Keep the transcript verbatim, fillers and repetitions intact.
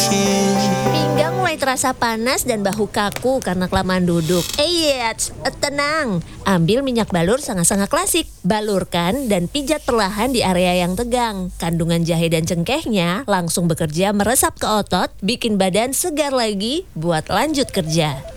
Pinggang mulai terasa panas dan bahu kaku karena kelamaan duduk. Eits, tenang. Ambil minyak balur sangat-sangat klasik. Balurkan dan pijat perlahan di area yang tegang. Kandungan jahe dan cengkehnya langsung bekerja meresap ke otot, bikin badan segar lagi buat lanjut kerja.